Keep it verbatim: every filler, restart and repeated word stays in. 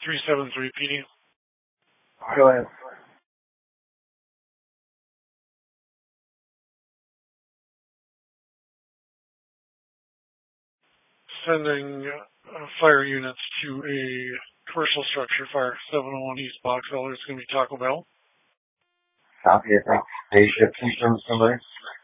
three seven three P D. Go ahead. Sending uh, fire units to a commercial structure, Fire seven oh one East Box Elder. It's going to be Taco Bell. Copy it. Thanks. Day shift confirmed somebody.